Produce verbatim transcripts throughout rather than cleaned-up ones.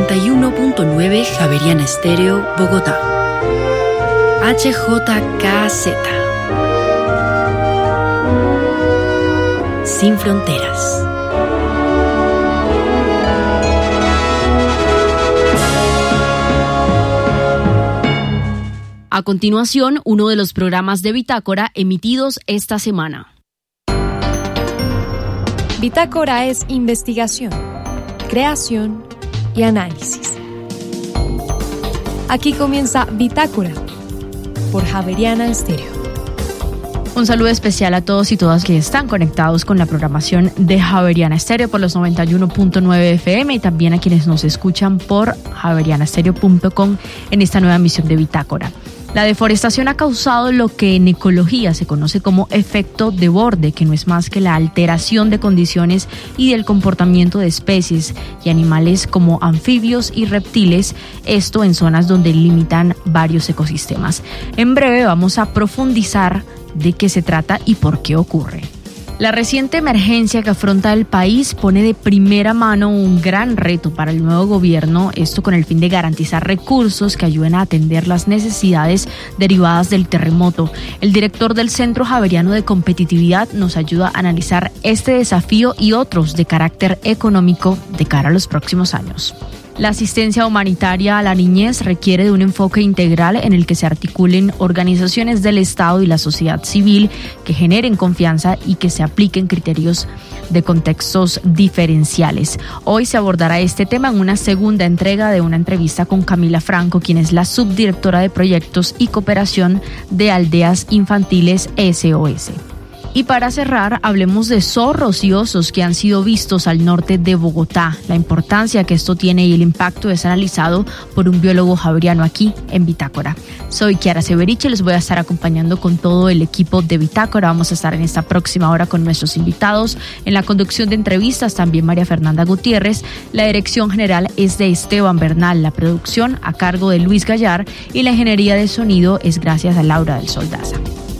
noventa y uno punto nueve Javeriana Estéreo, Bogotá. H J K Z. Sin fronteras. A continuación, uno de los programas de Bitácora emitidos esta semana. Bitácora es investigación, creación y análisis. Aquí comienza Bitácora por Javeriana Estéreo. Un saludo especial a todos y todas que están conectados con la programación de Javeriana Estéreo por los noventa y uno punto nueve F M y también a quienes nos escuchan por javeriana estéreo punto com en esta nueva emisión de Bitácora. La deforestación ha causado lo que en ecología se conoce como efecto de borde, que no es más que la alteración de condiciones y del comportamiento de especies y animales como anfibios y reptiles, esto en zonas donde limitan varios ecosistemas. En breve vamos a profundizar de qué se trata y por qué ocurre. La reciente emergencia que afronta el país pone de primera mano un gran reto para el nuevo gobierno, esto con el fin de garantizar recursos que ayuden a atender las necesidades derivadas del terremoto. El director del Centro Javeriano de Competitividad nos ayuda a analizar este desafío y otros de carácter económico de cara a los próximos años. La asistencia humanitaria a la niñez requiere de un enfoque integral en el que se articulen organizaciones del Estado y la sociedad civil que generen confianza y que se apliquen criterios de contextos diferenciales. Hoy se abordará este tema en una segunda entrega de una entrevista con Camila Franco, quien es la subdirectora de Proyectos y Cooperación de Aldeas Infantiles S O S. Y para cerrar, hablemos de zorros y osos que han sido vistos al norte de Bogotá. La importancia que esto tiene y el impacto es analizado por un biólogo javeriano aquí en Bitácora. Soy Kiara Severiche y les voy a estar acompañando con todo el equipo de Bitácora. Vamos a estar en esta próxima hora con nuestros invitados. En la conducción de entrevistas también María Fernanda Gutiérrez. La dirección general es de Esteban Bernal. La producción a cargo de Luis Gallar y la ingeniería de sonido es gracias a Laura del Sol Daza.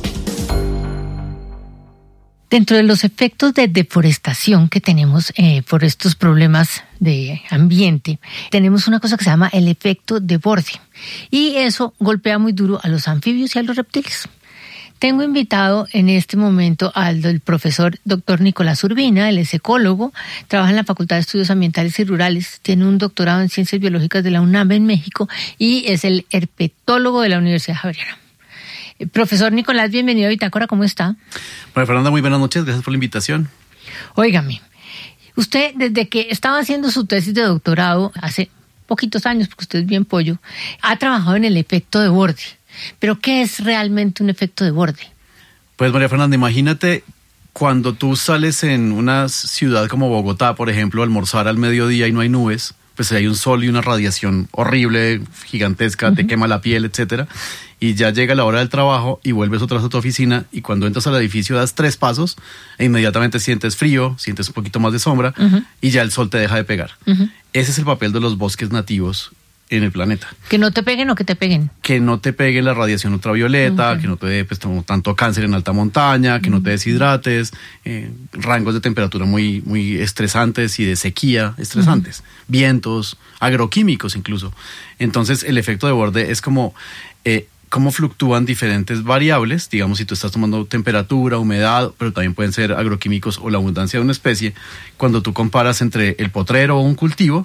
Dentro de los efectos de deforestación que tenemos eh, por estos problemas de ambiente, tenemos una cosa que se llama el efecto de borde. Y eso golpea muy duro a los anfibios y a los reptiles. Tengo invitado en este momento al del profesor doctor Nicolás Urbina, él es ecólogo, trabaja en la Facultad de Estudios Ambientales y Rurales, tiene un doctorado en Ciencias Biológicas de la UNAM en México y es el herpetólogo de la Universidad Javeriana. Profesor Nicolás, bienvenido a Bitácora, ¿cómo está? Bueno, Fernanda, muy buenas noches, gracias por la invitación. Óigame, usted desde que estaba haciendo su tesis de doctorado, hace poquitos años, porque usted es bien pollo, ha trabajado en el efecto de borde. ¿Pero qué es realmente un efecto de borde? Pues María Fernanda, imagínate cuando tú sales en una ciudad como Bogotá, por ejemplo, a almorzar al mediodía y no hay nubes, pues hay un sol y una radiación horrible, gigantesca, uh-huh. Te quema la piel, etcétera. Y ya llega la hora del trabajo y vuelves otra vez a tu oficina y cuando entras al edificio das tres pasos e inmediatamente sientes frío, sientes un poquito más de sombra uh-huh. y ya el sol te deja de pegar. Uh-huh. Ese es el papel de los bosques nativos en el planeta. ¿Que no te peguen o que te peguen? Que no te pegue la radiación ultravioleta, okay. que no te dé pues, tanto cáncer en alta montaña, que uh-huh. no te deshidrates, eh, rangos de temperatura muy, muy estresantes y de sequía estresantes, uh-huh. vientos, agroquímicos incluso. Entonces el efecto de borde es como... Eh, cómo fluctúan diferentes variables, digamos si tú estás tomando temperatura, humedad, pero también pueden ser agroquímicos o la abundancia de una especie, cuando tú comparas entre el potrero o un cultivo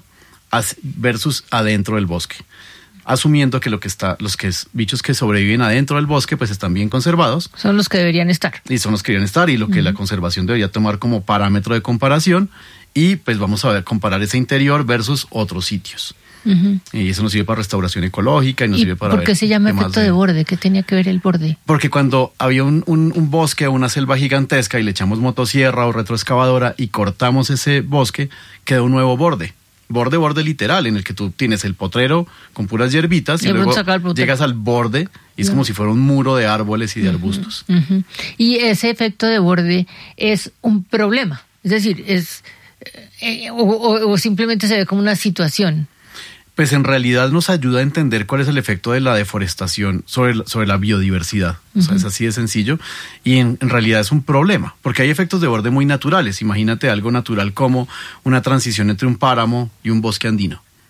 versus adentro del bosque, asumiendo que lo que está, los que es, bichos que sobreviven adentro del bosque pues están bien conservados. Son los que deberían estar. Y son los que deberían estar y lo que uh-huh. la conservación debería tomar como parámetro de comparación y pues vamos a ver, comparar ese interior versus otros sitios. Uh-huh. Y eso nos sirve para restauración ecológica y nos ¿Y sirve para ¿Por qué ver se llama efecto de... de borde? ¿Qué tenía que ver el borde? Porque cuando había un, un, un bosque o una selva gigantesca y le echamos motosierra o retroexcavadora y cortamos ese bosque, queda un nuevo borde. Borde, borde literal, en el que tú tienes el potrero con puras hierbitas y, y luego llegas al borde y es no. como si fuera un muro de árboles y de uh-huh. arbustos. Uh-huh. Y ese efecto de borde es un problema, es decir, es eh, o, o, o simplemente se ve como una situación. Pues en realidad nos ayuda a entender cuál es el efecto de la deforestación sobre la, sobre la biodiversidad. Uh-huh. O sea, es así de sencillo. Y en, en realidad es un problema, porque hay efectos de borde muy naturales. Imagínate algo natural como una transición entre un páramo y un bosque andino.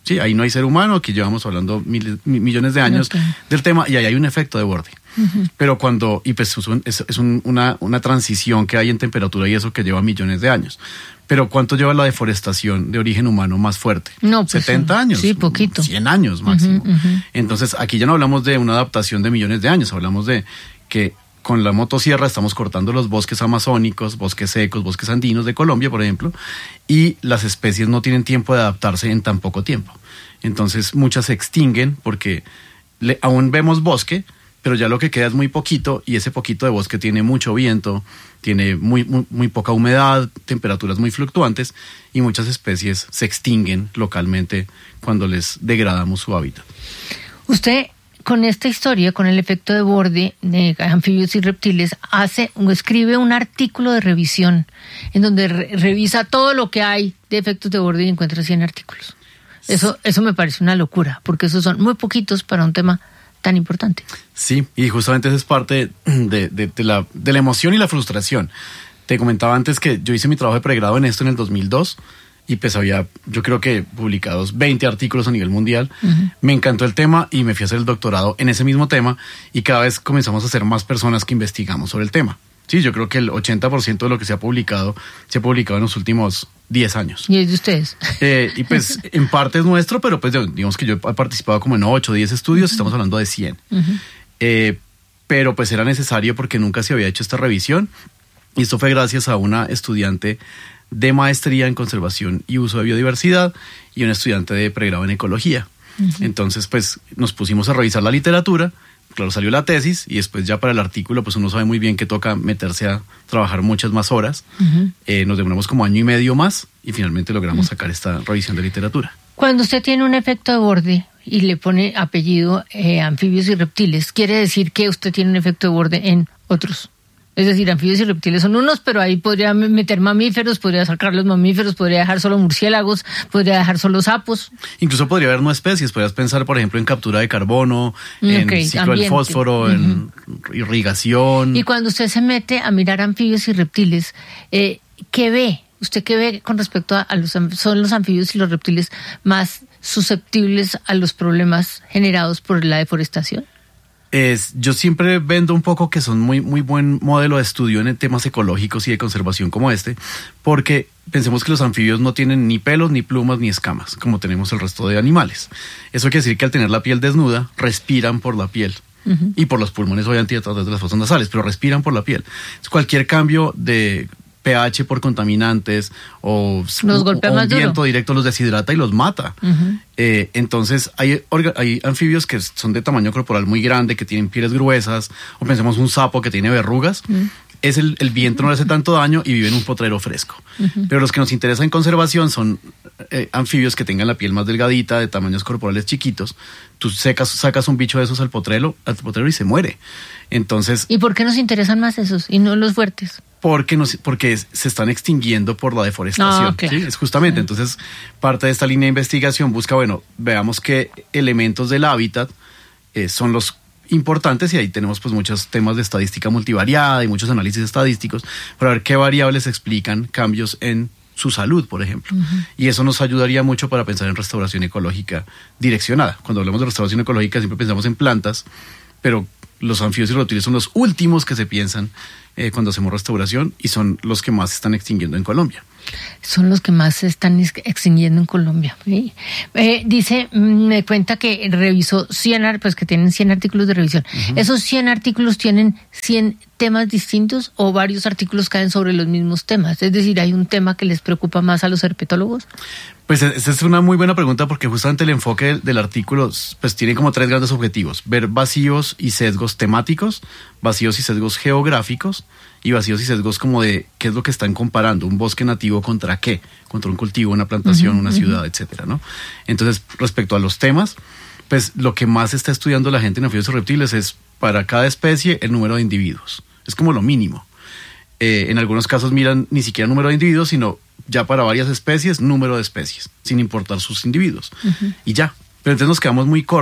Sí, ahí no hay ser humano, aquí llevamos hablando miles, millones de años okay. del tema y ahí hay un efecto de borde. Uh-huh. Pero cuando, y pues es, un, es, es un, una, una transición que hay en temperatura y eso que lleva millones de años. Pero ¿cuánto lleva la deforestación de origen humano más fuerte? No, pues setenta años. Sí, poquito. cien años máximo. Uh-huh, uh-huh. Entonces aquí ya no hablamos de una adaptación de millones de años, hablamos de que con la motosierra estamos cortando los bosques amazónicos, bosques secos, bosques andinos de Colombia, por ejemplo, y las especies no tienen tiempo de adaptarse en tan poco tiempo. Entonces muchas se extinguen porque le, aún vemos bosque, pero ya lo que queda es muy poquito y ese poquito de bosque tiene mucho viento, tiene muy, muy, muy poca humedad, temperaturas muy fluctuantes y muchas especies se extinguen localmente cuando les degradamos su hábitat. Usted, con esta historia, con el efecto de borde de anfibios y reptiles, hace o escribe un artículo de revisión en donde re- revisa todo lo que hay de efectos de borde y encuentra cien artículos. Eso, eso me parece una locura, porque esos son muy poquitos para un tema tan importante. Sí, y justamente eso es parte de, de, de, la, de la emoción y la frustración. Te comentaba antes que yo hice mi trabajo de pregrado en esto en el dos mil dos y pues había, yo creo que publicados veinte artículos a nivel mundial. Uh-huh. Me encantó el tema y me fui a hacer el doctorado en ese mismo tema y cada vez comenzamos a ser más personas que investigamos sobre el tema. Sí, yo creo que el ochenta por ciento de lo que se ha publicado se ha publicado en los últimos diez años. ¿Y es de ustedes? Eh, y pues en parte es nuestro, pero pues digamos que yo he participado como en ocho o diez estudios, uh-huh. estamos hablando de cien. Uh-huh. Eh, pero pues era necesario porque nunca se había hecho esta revisión y esto fue gracias a una estudiante de maestría en conservación y uso de biodiversidad y un estudiante de pregrado en ecología. Uh-huh. Entonces pues nos pusimos a revisar la literatura. Claro, salió la tesis y después ya para el artículo pues uno sabe muy bien que toca meterse a trabajar muchas más horas. Uh-huh. Eh, nos demoramos como año y medio más y finalmente logramos uh-huh. sacar esta revisión de literatura. Cuando usted tiene un efecto de borde y le pone apellido eh, anfibios y reptiles, quiere decir que usted tiene un efecto de borde en otros. Es decir, anfibios y reptiles son unos, pero ahí podría meter mamíferos, podría sacar los mamíferos, podría dejar solo murciélagos, podría dejar solo sapos. Incluso podría haber no especies, podrías pensar, por ejemplo, en captura de carbono, okay, en ciclo ambiente. Del fósforo, uh-huh. en irrigación. Y cuando usted se mete a mirar anfibios y reptiles, eh, ¿qué ve? ¿Usted qué ve con respecto a, a los, son los anfibios y los reptiles más susceptibles a los problemas generados por la deforestación? Es, yo siempre vendo un poco que son muy, muy buen modelo de estudio en temas ecológicos y de conservación como este, porque pensemos que los anfibios no tienen ni pelos, ni plumas, ni escamas, como tenemos el resto de animales. Eso quiere decir que al tener la piel desnuda, respiran por la piel. Uh-huh. Y por los pulmones, obviamente, a través de las fosas nasales, pero respiran por la piel. Entonces, cualquier cambio de pH por contaminantes o, los golpea o más un viento duro. Directo los deshidrata y los mata. Uh-huh. Eh, entonces hay, orga, hay anfibios que son de tamaño corporal muy grande, que tienen pieles gruesas, o pensemos un sapo que tiene verrugas. Uh-huh. Es el, el viento no le hace tanto daño y vive en un potrero fresco. Uh-huh. Pero los que nos interesan en conservación son eh, anfibios que tengan la piel más delgadita, de tamaños corporales chiquitos. Tú secas, sacas un bicho de esos al potrero, al potrero y se muere. Entonces, ¿y por qué nos interesan más esos y no los fuertes? Porque, nos, porque se están extinguiendo por la deforestación. No, claro. ¿Sí? Es justamente, claro. Entonces, parte de esta línea de investigación busca, bueno, veamos qué elementos del hábitat eh, son los importantes y ahí tenemos pues muchos temas de estadística multivariada y muchos análisis estadísticos para ver qué variables explican cambios en su salud, por ejemplo. Uh-huh. Y eso nos ayudaría mucho para pensar en restauración ecológica direccionada. Cuando hablamos de restauración ecológica siempre pensamos en plantas, pero los anfibios y reptiles son los últimos que se piensan eh, cuando hacemos restauración y son los que más se están extinguiendo en Colombia. Son los que más se están extinguiendo en Colombia. ¿Sí? Eh, dice, me cuenta que revisó cien, pues que tienen cien artículos de revisión. Uh-huh. ¿Esos cien artículos tienen cien temas distintos o varios artículos caen sobre los mismos temas? Es decir, ¿hay un tema que les preocupa más a los herpetólogos? Pues esa es una muy buena pregunta porque justamente el enfoque del, del artículo pues tiene como tres grandes objetivos: ver vacíos y sesgos temáticos, vacíos y sesgos geográficos y vacíos y sesgos como de qué es lo que están comparando, un bosque nativo contra qué, contra un cultivo, una plantación, uh-huh, una uh-huh. ciudad, etcétera, ¿no? Entonces, respecto a los temas, pues lo que más está estudiando la gente en anfibios y reptiles es para cada especie el número de individuos. Es como lo mínimo. Eh, en algunos casos miran ni siquiera número de individuos, sino ya para varias especies, número de especies, sin importar sus individuos. Uh-huh. Y ya. Pero entonces nos quedamos muy cortos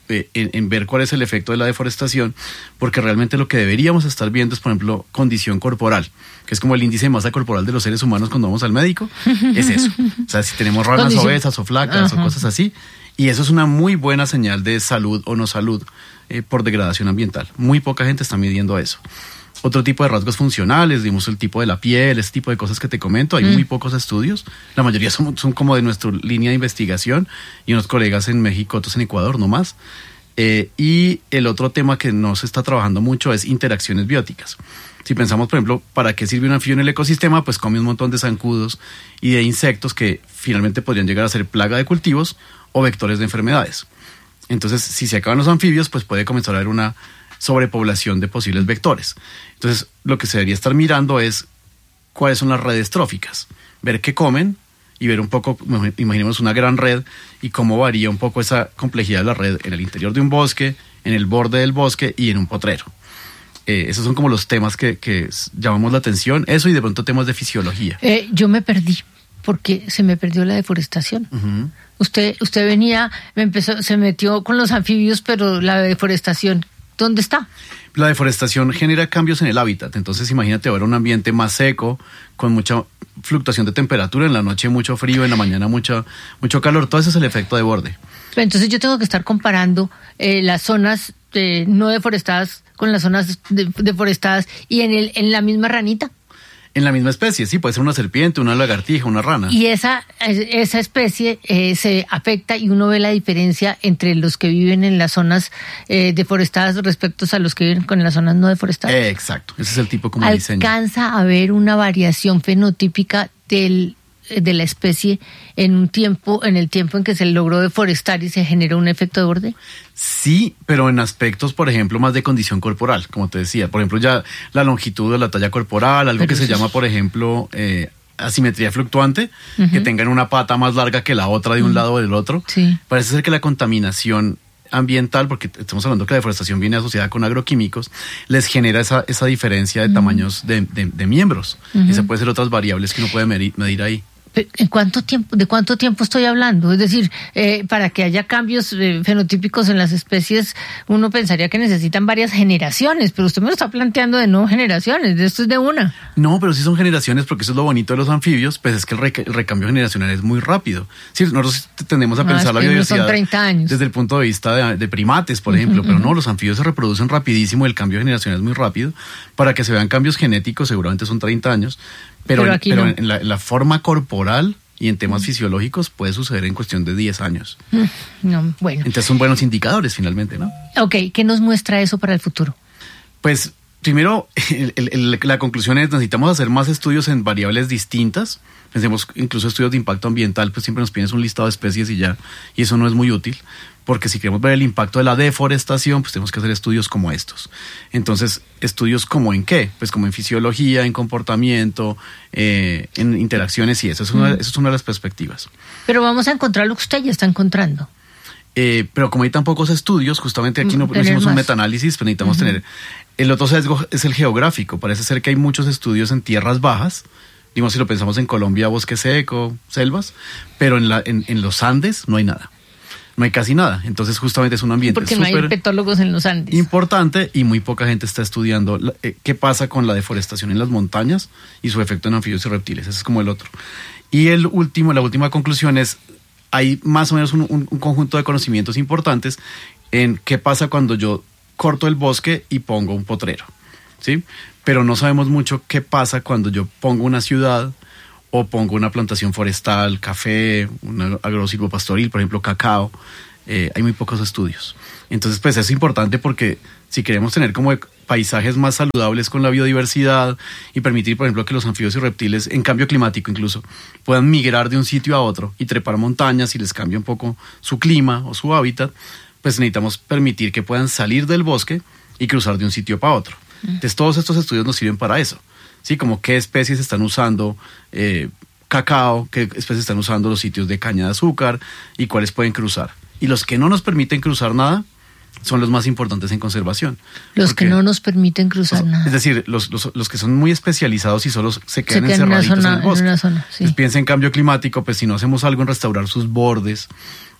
eh, en, en ver cuál es el efecto de la deforestación, porque realmente lo que deberíamos estar viendo es, por ejemplo, condición corporal, que es como el índice de masa corporal de los seres humanos cuando vamos al médico, es eso. O sea, si tenemos ranas condición. obesas o flacas, ajá, o cosas así, y eso es una muy buena señal de salud o no salud eh, por degradación ambiental. Muy poca gente está midiendo eso. Otro tipo de rasgos funcionales, digamos el tipo de la piel, ese tipo de cosas que te comento, hay mm. muy pocos estudios, la mayoría son, son como de nuestra línea de investigación y unos colegas en México, otros en Ecuador, no más. Eh, y el otro tema que no se está trabajando mucho es interacciones bióticas. Si pensamos, por ejemplo, ¿para qué sirve un anfibio en el ecosistema? Pues come un montón de zancudos y de insectos que finalmente podrían llegar a ser plaga de cultivos o vectores de enfermedades. Entonces, si se acaban los anfibios, pues puede comenzar a haber una sobrepoblación de posibles vectores. Entonces, lo que se debería estar mirando es cuáles son las redes tróficas, ver qué comen y ver un poco, imaginemos una gran red y cómo varía un poco esa complejidad de la red en el interior de un bosque, en el borde del bosque y en un potrero. Eh, esos son como los temas que, que llamamos la atención, eso y de pronto temas de fisiología. Eh, yo me perdí porque se me perdió la deforestación. Uh-huh. Usted, usted venía, me empezó, se metió con los anfibios, pero la deforestación, ¿dónde está? La deforestación genera cambios en el hábitat. Entonces, imagínate ahora un ambiente más seco, con mucha fluctuación de temperatura, en la noche mucho frío, en la mañana mucho, mucho calor. Todo eso es el efecto de borde. Entonces yo tengo que estar comparando eh, las zonas eh, no deforestadas con las zonas de, deforestadas y en, el, en la misma ranita. En la misma especie, sí, puede ser una serpiente, una lagartija, una rana. Y esa, esa especie eh, se afecta y uno ve la diferencia entre los que viven en las zonas eh, deforestadas respecto a los que viven con las zonas no deforestadas. Eh, exacto, ese es el tipo como diseño. ¿Alcanza a haber una variación fenotípica del, de la especie en un tiempo, en el tiempo en que se logró deforestar y se generó un efecto de borde? Sí, pero en aspectos, por ejemplo, más de condición corporal, como te decía. Por ejemplo, ya la longitud de la talla corporal, algo pero que se llama, por ejemplo, eh, asimetría fluctuante, uh-huh. que tengan una pata más larga que la otra de un uh-huh. lado o del otro. Sí. Parece ser que la contaminación ambiental, porque estamos hablando que la deforestación viene asociada con agroquímicos, les genera esa, esa diferencia de uh-huh. tamaños de, de, de miembros. Uh-huh. Y se puede ser otras variables que uno puede medir, medir ahí. ¿En cuánto tiempo, de cuánto tiempo estoy hablando? Es decir, eh, para que haya cambios eh, fenotípicos en las especies, uno pensaría que necesitan varias generaciones, pero usted me lo está planteando de no generaciones, de esto es de una. No, pero sí son generaciones, porque eso es lo bonito de los anfibios, pues es que el, re- el recambio generacional es muy rápido. Sí, nosotros tendemos a pensar no, es la biodiversidad son treinta años. Desde el punto de vista de, de primates, por ejemplo, uh-huh, pero no, los anfibios se reproducen rapidísimo, el cambio generacional es muy rápido. Para que se vean cambios genéticos seguramente son treinta años, pero, pero, aquí pero no. en, la, en la forma corporal y en temas fisiológicos puede suceder en cuestión de diez años. No, bueno. Entonces son buenos indicadores finalmente, ¿no? Ok, ¿qué nos muestra eso para el futuro? Pues primero, el, el, el, la conclusión es necesitamos hacer más estudios en variables distintas. Pensemos incluso estudios de impacto ambiental, pues siempre nos piden un listado de especies y ya, y eso no es muy útil, porque si queremos ver el impacto de la deforestación, pues tenemos que hacer estudios como estos. Entonces, ¿estudios como en qué? Pues como en fisiología, en comportamiento, eh, en interacciones y eso. Eso es, una, eso es una de las perspectivas. Pero vamos a encontrar lo que usted ya está encontrando. Eh, pero como hay tan pocos estudios, justamente aquí no, no hicimos más. un metaanálisis, pero necesitamos uh-huh. tener... El otro sesgo es el geográfico. Parece ser que hay muchos estudios en tierras bajas, digamos si lo pensamos en Colombia, bosque seco, selvas, pero en, la, en, en los Andes no hay nada. No hay casi nada, entonces justamente es un ambiente porque no hay herpetólogos en los Andes. Importante y muy poca gente está estudiando la, eh, qué pasa con la deforestación en las montañas y su efecto en anfibios y reptiles. Ese es como el otro. Y el último, la última conclusión es, hay más o menos un, un, un conjunto de conocimientos importantes en qué pasa cuando yo corto el bosque y pongo un potrero, ¿sí? Pero no sabemos mucho qué pasa cuando yo pongo una ciudad o pongo una plantación forestal, café, un agrosilvopastoril, por ejemplo, cacao. Eh, hay muy pocos estudios. Entonces, pues es importante porque si queremos tener como paisajes más saludables con la biodiversidad y permitir, por ejemplo, que los anfibios y reptiles, en cambio climático incluso, puedan migrar de un sitio a otro y trepar montañas y les cambia un poco su clima o su hábitat, pues necesitamos permitir que puedan salir del bosque y cruzar de un sitio para otro. Entonces, todos estos estudios nos sirven para eso. Sí, como qué especies están usando eh, cacao, qué especies están usando los sitios de caña de azúcar y cuáles pueden cruzar. Y los que no nos permiten cruzar nada son los más importantes en conservación. Los porque, que no nos permiten cruzar los, nada. Es decir, los, los, los que son muy especializados y solo se quedan, se quedan encerraditos en, zona, en el bosque. En una zona, sí. Entonces piensa en cambio climático, pues si no hacemos algo en restaurar sus bordes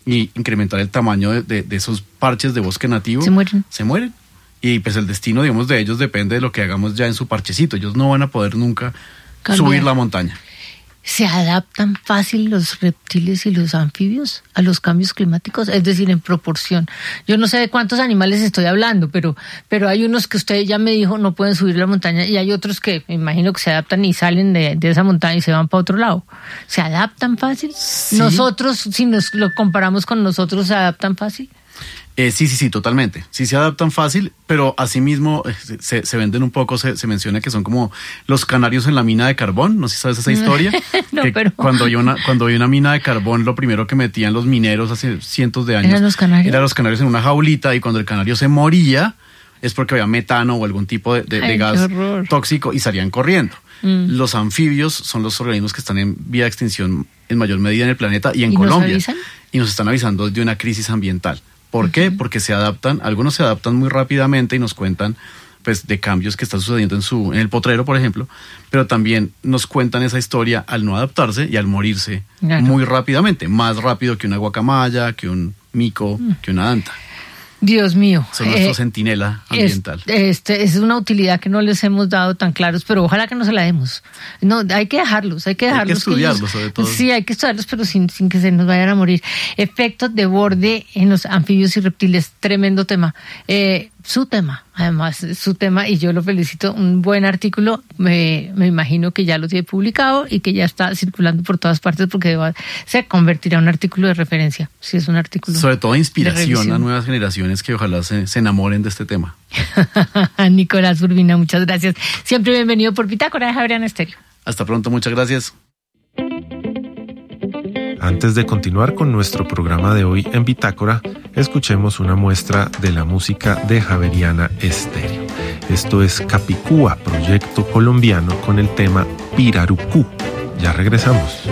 y incrementar el tamaño de, de, de esos parches de bosque nativo, se mueren. Se mueren. Y pues el destino, digamos, de ellos depende de lo que hagamos ya en su parchecito. Ellos no van a poder nunca Cambiar. subir la montaña. ¿Se adaptan fácil los reptiles y los anfibios a los cambios climáticos? Es decir, en proporción. Yo no sé de cuántos animales estoy hablando, pero, pero hay unos que usted ya me dijo no pueden subir la montaña y hay otros que me imagino que se adaptan y salen de, de esa montaña y se van para otro lado. ¿Se adaptan fácil? Sí. Nosotros, si nos lo comparamos con nosotros, ¿se adaptan fácil? Eh, sí, sí, sí, totalmente. Sí se adaptan fácil, pero asimismo eh, se, se venden un poco, se, se menciona que son como los canarios en la mina de carbón. No sé si sabes esa historia. no, que pero... Cuando había una, cuando había una mina de carbón, lo primero que metían los mineros hace cientos de años ¿eran los canarios? Eran los canarios en una jaulita, y cuando el canario se moría es porque había metano o algún tipo de, de, Ay, de gas tóxico y salían corriendo. Mm. Los anfibios son los organismos que están en vía de extinción en mayor medida en el planeta y en ¿Y Colombia. Nos avisan? Y nos están avisando de una crisis ambiental. ¿Por qué? Porque se adaptan, algunos se adaptan muy rápidamente y nos cuentan pues de cambios que están sucediendo en su en el potrero, por ejemplo, pero también nos cuentan esa historia al no adaptarse y al morirse claro. muy rápidamente, más rápido que una guacamaya, que un mico, mm. que una anta. Dios mío. Son nuestro eh, centinela ambiental. Este, este es una utilidad que no les hemos dado tan claros, pero ojalá que no se la demos. No, hay que dejarlos, hay que dejarlos. Hay que estudiarlos, que ellos, sobre todo. Sí, hay que estudiarlos, pero sin, sin que se nos vayan a morir. Efectos de borde en los anfibios y reptiles, tremendo tema. Eh, su tema, además, su tema, y yo lo felicito, un buen artículo, me, me imagino que ya lo tiene publicado y que ya está circulando por todas partes porque va, se convertirá en un artículo de referencia, si es un artículo. Sobre todo inspiración a nuevas generaciones que ojalá se, se enamoren de este tema. Nicolás Urbina, muchas gracias. Siempre bienvenido por Bitácora de Javeriana Estéreo. Hasta pronto, muchas gracias. Antes de continuar con nuestro programa de hoy en Bitácora, escuchemos una muestra de la música de Javeriana Estéreo. Esto es Capicúa, proyecto colombiano con el tema Pirarucú. Ya regresamos.